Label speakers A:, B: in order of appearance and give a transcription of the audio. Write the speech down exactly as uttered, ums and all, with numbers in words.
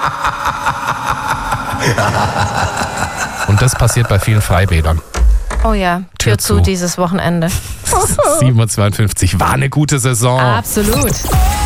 A: Und das passiert bei vielen Freibädern.
B: Oh ja, Tür,
A: Tür
B: zu
A: zu.
B: dieses Wochenende.
A: sieben Uhr zweiundfünfzig war eine gute Saison.
B: Absolut.